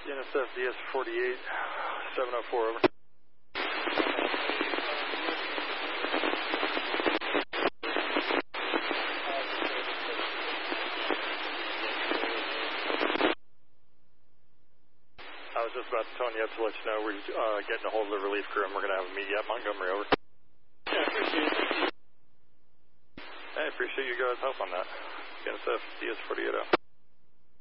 NSF DS48, 704, over. I was just about to tone you up to let you know we're getting a hold of the relief crew and we're going to have a meet you at Montgomery, over. Yeah, appreciate it. I appreciate you guys' help on that. NSF DS48.